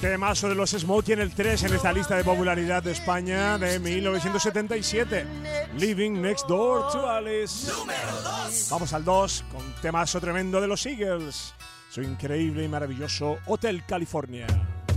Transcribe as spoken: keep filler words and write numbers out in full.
Temazo de los Smokey en el tres en esta lista de popularidad de España de mil novecientos setenta y siete. Living Next Door to Alice. Vamos al dos con temazo tremendo de los Eagles. Su increíble y maravilloso Hotel California.